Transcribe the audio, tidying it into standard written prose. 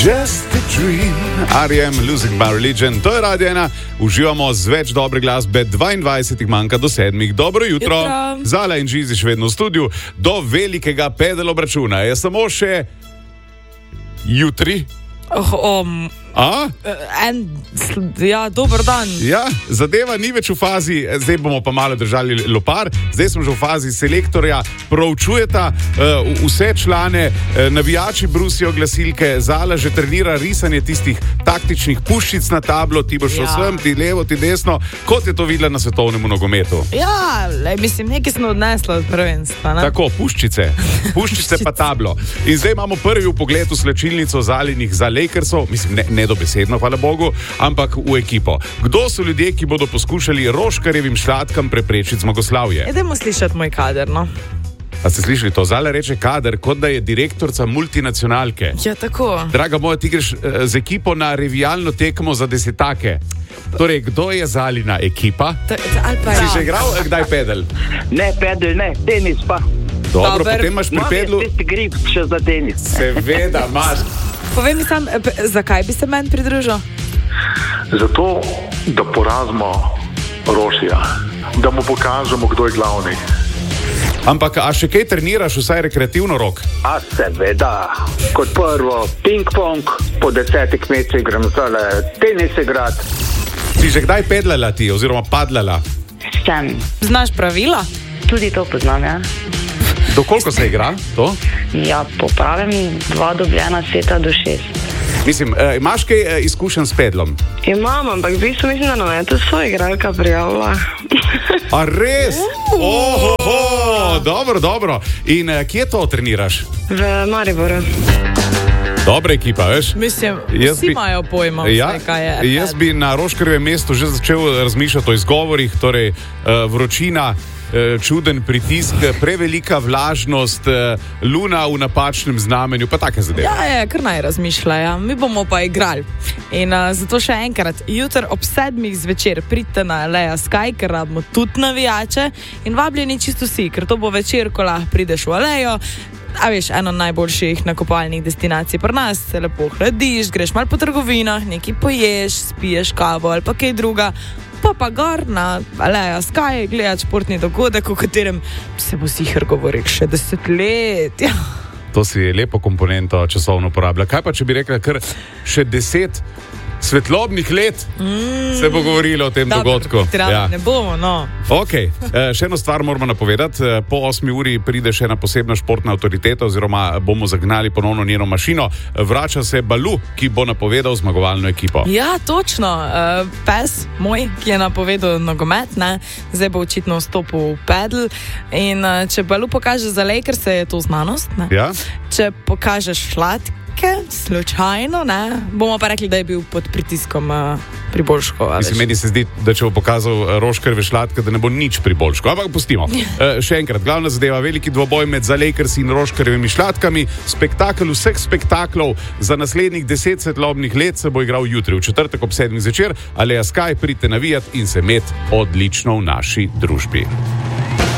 Just a dream. R.E.M. Losing My Religion. To je Radio 1. Uživamo z več dobre glasbe. 22 manjka do 7. Dobro jutro. Zala in Žizi še vedno v studiu. Do velikega pedal obračuna je samo še jutri. Dober dan. Ja, zadeva ni več v fazi, zdaj bomo pa malo držali lopar, zdaj smo že v fazi selektorja, proučujeta vse člane, navijači brusijo glasilke, Zala že trenira risanje tistih taktičnih puščic na tablo, ti boš vsem, ti levo, ti desno, kot je to videla na svetovnem nogometu. Ja, mislim, nekaj smo odnesli od prvenstva, ne? Tako, puščice pa tablo. In zdaj imamo prvi vpogled v slčilnico Zalinih za Lakersov, mislim, ne dobesedno, hvala Bogu, ampak v ekipo. Kdo so ljudje, ki bodo poskušali Roškarjevim šlatkam preprečiti zmagoslavje? Idemo slišati moj kader, no. A ste slišali to? Zala reče kader, kot da je direktorca multinacionalke. Ja, tako. Draga moja, ti greš z ekipo na revijalno tekmo za desetake. Torej, kdo je Zalina ekipa? Si že igral kdaj pedal? Ne, pedal ne, tenis pa. Dobro, potem imaš pri pedlu... Imam tisti grip še za tenis. Seveda, imaš. Povej mi sam, zakaj bi se meni pridružil? Zato, da porazimo Rošija, da mu pokažemo, kdo je glavni. Ampak, a še kaj treniraš, vsaj rekreativno rok? A seveda, kot prvo ping-pong, po 10 mesecih grem zdaj tenis igrat. Si že kdaj pedlala ti, oziroma padlala? Sem. Znaš pravila? Tudi to poznam, ja. Do koliko se igra to? Ja, popravim 2 dobljena seta do 6. Mislim, imaš kaj izkušenj s pedlom? Imam, ampak v bistvu mislim, da nam je to svoja igralka prijavila. A res? Dobro. In kje to treniraš? V Mariboru. Dobra ekipa, veš? Mislim, vsi imajo pojma, kaj je. Jaz bi na Roškarjevem mestu že začel razmišljati o izgovorih, torej vročina, čuden pritisk, prevelika vlažnost, luna v napačnem znamenju, pa take zadeve. Ja, kar naj razmišljajo. Mi bomo pa igrali. In zato še enkrat, jutri ob 7 zvečer pridite na Lea Sky, ker rabimo tudi navijače in vabljeni čisto vsi, ker to bo večer, ko lahko prideš v Alejo. A veš, eno najboljših nakupovalnih destinacij pri nas, se lepo hladiš, greš malo po trgovinah, nekaj poješ, spiješ kavo ali pa kaj druga, pa gor na Lea Sky gledati športni dogodek, o katerem se bo sicer govoril še 10 let. Ja. To si lepo komponento časovno uporablja. Kaj pa, če bi rekla, kar še 10 svetlobnih let se bo govorilo o tem dogodku. Ne bomo, no. Ok, še eno stvar moramo napovedati. Po 8 uri pride še ena posebna športna avtoriteta, oziroma bomo zagnali ponovno njeno mašino. Vrača se Balu, ki bo napovedal zmagovalno ekipo. Ja, točno. Pes moj, ki je napovedal nogomet, ne? Zdaj bo očitno vstopil v pedal. In če Balu pokaže za Lakers, je to znanost, ne? Ja. Če pokažeš šlatke, slučajno, ne? Bomo pa rekli, da je bil pod pritiskom Priboljško. Meni se zdi, da če bo pokazal Roškarjeve šlatke, da ne bo nič Priboljško. Ampak pustimo. Še enkrat, glavna zadeva, veliki dvoboj med za Lakers in Roškarjevimi šlatkami. Spektakel vseh spektaklov za naslednjih 10 svetlobnih let se bo igral jutri, v četrtek ob 7 zvečer. Lea Sky, pridite navijat in se imeti odlično v naši družbi.